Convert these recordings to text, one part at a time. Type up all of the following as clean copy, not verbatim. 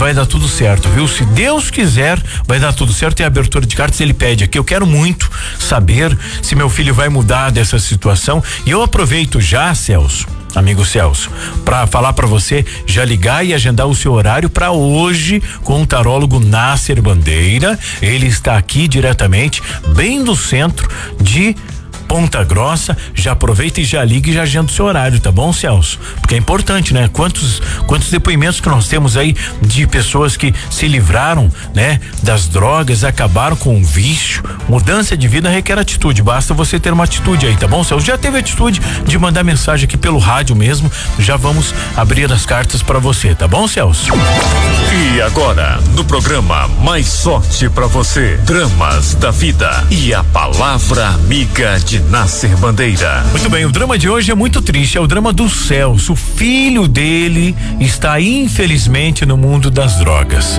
vai dar tudo certo, viu? Se Deus quiser, vai dar tudo certo. E a abertura de cartas ele pede aqui: eu quero muito saber se meu filho vai mudar dessa situação. E eu aproveito já, Celso, amigo Celso, para falar para você já ligar e agendar o seu horário para hoje com o tarólogo Nasser Bandeira. Ele está aqui diretamente, bem no centro de Ponta Grossa. Já aproveita e já liga e já agenda o seu horário, tá bom, Celso? Porque é importante, né? Quantos depoimentos que nós temos aí de pessoas que se livraram, né, das drogas, acabaram com o vício. Mudança de vida requer atitude, basta você ter uma atitude aí, tá bom, Celso? Já teve atitude de mandar mensagem aqui pelo rádio mesmo, já vamos abrir as cartas para você, tá bom, Celso? E agora, no programa Mais Sorte pra Você, Dramas da Vida e a Palavra Amiga de Nasser Bandeira. Muito bem, o drama de hoje é muito triste, é o drama do Celso. O filho dele está infelizmente no mundo das drogas.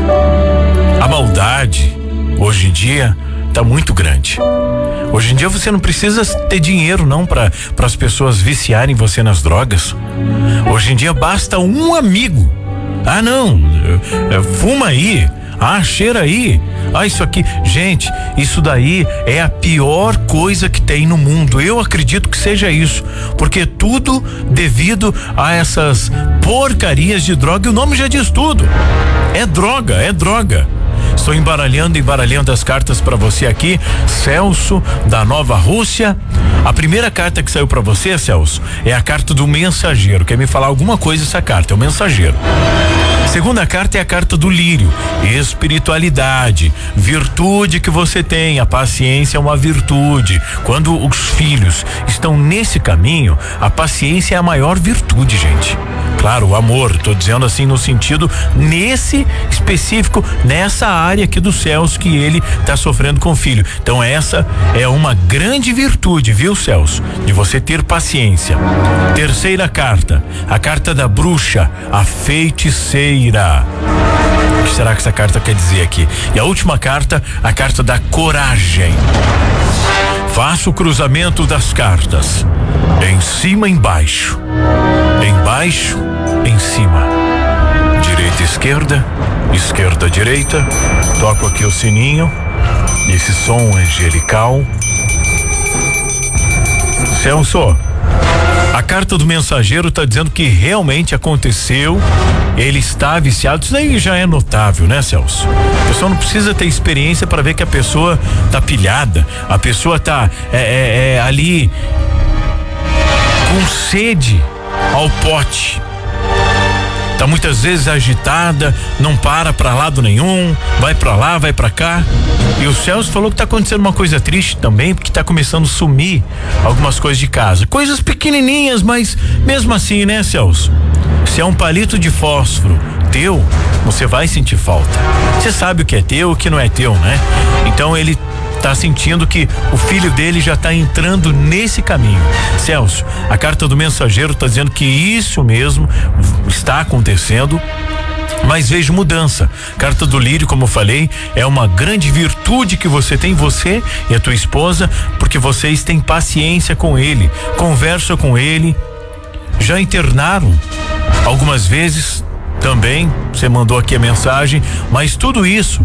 A maldade hoje em dia tá muito grande. Hoje em dia você não precisa ter dinheiro não para as pessoas viciarem você nas drogas. Hoje em dia basta um amigo. Ah, não, fuma aí. Ah, cheira aí. Ah, isso aqui. Gente, isso daí é a pior coisa que tem no mundo. Eu acredito que seja isso. Porque tudo devido a essas porcarias de droga. E o nome já diz tudo. É droga, é droga. Estou embaralhando as cartas para você aqui, Celso, da Nova Rússia. A primeira carta que saiu para você, Celso, é a carta do mensageiro. Quer me falar alguma coisa essa carta? É o mensageiro. Segunda carta é a carta do lírio, espiritualidade, virtude que você tem. A paciência é uma virtude. Quando os filhos estão nesse caminho, a paciência é a maior virtude, gente. Claro, o amor, tô dizendo assim no sentido nesse específico, nessa área aqui do Celso que ele tá sofrendo com o filho. Então essa é uma grande virtude, viu, Celso? De você ter paciência. Terceira carta, a carta da bruxa, a feiticeira. O que será que essa carta quer dizer aqui? E a última carta, a carta da coragem. Faça o cruzamento das cartas. Em cima, embaixo. Embaixo, em cima. Direita, esquerda. Esquerda, direita. Toco aqui o sininho. Esse som angelical. Celso, a carta do mensageiro está dizendo que realmente aconteceu. Ele está viciado. Isso daí já é notável, né, Celso? A pessoa não precisa ter experiência para ver que a pessoa tá pilhada. A pessoa tá ali com sede ao pote. Tá muitas vezes agitada, não para lado nenhum, vai pra lá, vai pra cá. E o Celso falou que tá acontecendo uma coisa triste também, porque tá começando a sumir algumas coisas de casa. Coisas pequenininhas, mas mesmo assim, né, Celso? Se é um palito de fósforo teu, você vai sentir falta. Você sabe o que é teu, o que não é teu, né? Então ele tá sentindo que o filho dele já tá entrando nesse caminho. Celso, a carta do mensageiro tá dizendo que isso mesmo está acontecendo, mas vejo mudança. Carta do lírio, como eu falei, é uma grande virtude que você tem, você e a tua esposa, porque vocês têm paciência com ele, conversa com ele, já internaram algumas vezes também, você mandou aqui a mensagem, mas tudo isso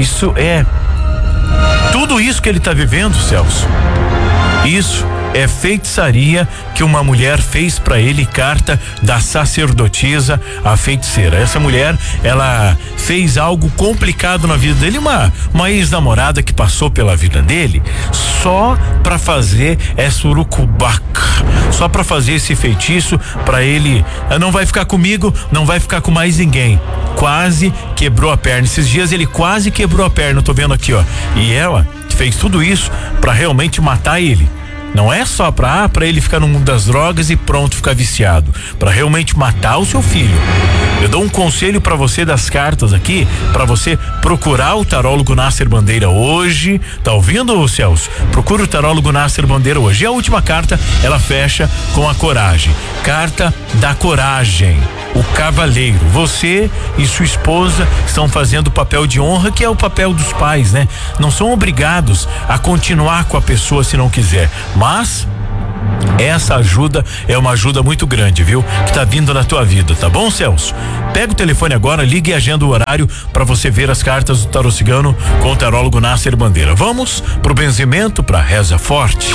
que ele está vivendo, Celso, isso é feitiçaria que uma mulher fez para ele. Carta da sacerdotisa, a feiticeira. Essa mulher, ela fez algo complicado na vida dele, uma ex-namorada que passou pela vida dele só para fazer essa urucubaca, só para fazer esse feitiço para ele. Não vai ficar comigo, não vai ficar com mais ninguém. Quase quebrou a perna. Esses dias ele quase quebrou a perna, eu tô vendo aqui, ó. E ela fez tudo isso para realmente matar ele. Não é só pra ele ficar no mundo das drogas e pronto, ficar viciado. Pra realmente matar o seu filho. Eu dou um conselho pra você das cartas aqui, pra você procurar o tarólogo Nasser Bandeira hoje. Tá ouvindo, Celso? Procura o tarólogo Nasser Bandeira hoje. E a última carta, ela fecha com a coragem. Carta da coragem. O cavaleiro. Você e sua esposa estão fazendo o papel de honra, que é o papel dos pais, né? Não são obrigados a continuar com a pessoa se não quiser, mas Essa ajuda é uma ajuda muito grande, viu? Que tá vindo na tua vida, tá bom, Celso? Pega o telefone agora, ligue e agenda o horário para você ver as cartas do Tarô Cigano com o tarólogo Nasser Bandeira. Vamos pro benzimento, pra reza forte.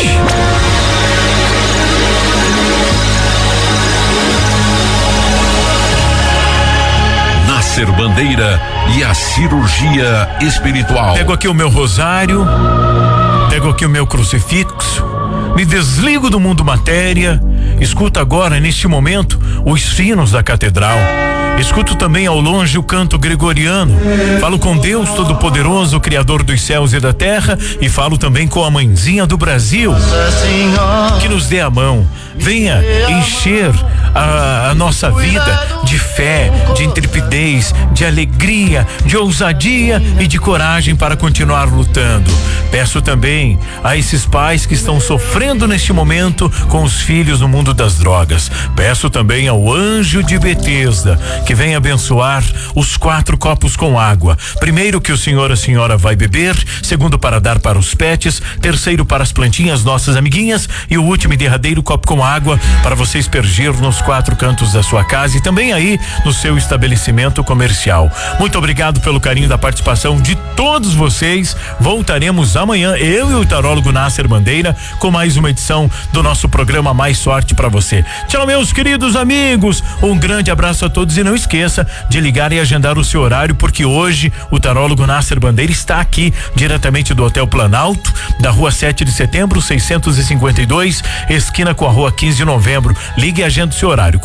Nasser Bandeira e a cirurgia espiritual. Pego aqui o meu rosário, pego aqui o meu crucifixo, me desligo do mundo matéria, escuto agora, neste momento, os sinos da catedral. Escuto também ao longe o canto gregoriano. Falo com Deus Todo-Poderoso, Criador dos céus e da terra, e falo também com a mãezinha do Brasil, que nos dê a mão. Venha encher a nossa vida de fé, de intrepidez, de alegria, de ousadia e de coragem para continuar lutando. Peço também a esses pais que estão sofrendo neste momento com os filhos no mundo das drogas. Peço também ao anjo de Betesda que venha abençoar os 4 copos com água. Primeiro que o senhor, a senhora vai beber, segundo para dar para os pets, terceiro para as plantinhas, nossas amiguinhas, e o último e derradeiro copo com água para você aspergir nos 4 cantos da sua casa e também aí no seu estabelecimento comercial. Muito obrigado pelo carinho da participação de todos vocês. Voltaremos amanhã, eu e o tarólogo Nasser Bandeira, com mais uma edição do nosso programa Mais Sorte para você. Tchau, meus queridos amigos. Um grande abraço a todos e não esqueça de ligar e agendar o seu horário, porque hoje o tarólogo Nasser Bandeira está aqui diretamente do Hotel Planalto, da Rua 7 de Setembro, 652, esquina com a Rua 15 de Novembro. Ligue e agenda o seu horário,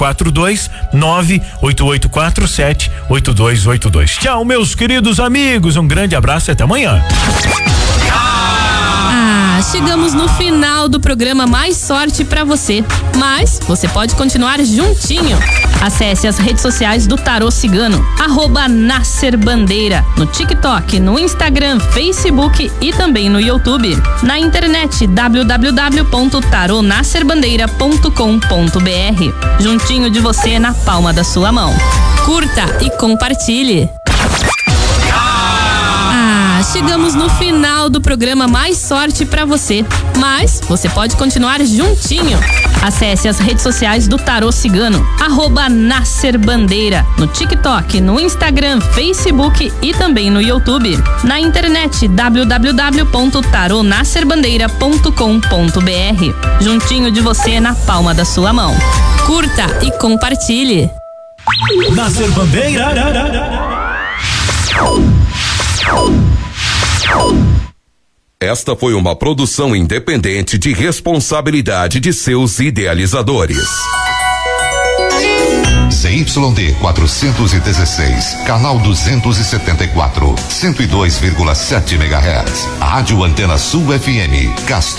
429-8847-8282. Tchau, meus queridos amigos, um grande abraço e até amanhã. Chegamos no final do programa Mais Sorte pra você, mas você pode continuar juntinho. Acesse as redes sociais do Tarô Cigano, @Nasser Bandeira, no TikTok, no Instagram, Facebook e também no YouTube. Na internet, www.taronasserbandeira.com.br. Juntinho de você, na palma da sua mão. Curta e compartilhe. Chegamos no final do programa Mais Sorte pra você, mas você pode continuar juntinho. Acesse as redes sociais do Tarô Cigano, @Nasser Bandeira, no TikTok, no Instagram, Facebook e também no YouTube. Na internet, www.taronasserbandeira.com.br. Juntinho de você, na palma da sua mão. Curta e compartilhe. Nasser Bandeira. Esta foi uma produção independente de responsabilidade de seus idealizadores. ZYD 416, canal 274, 102,7 MHz. Rádio Antena Sul FM, Castro.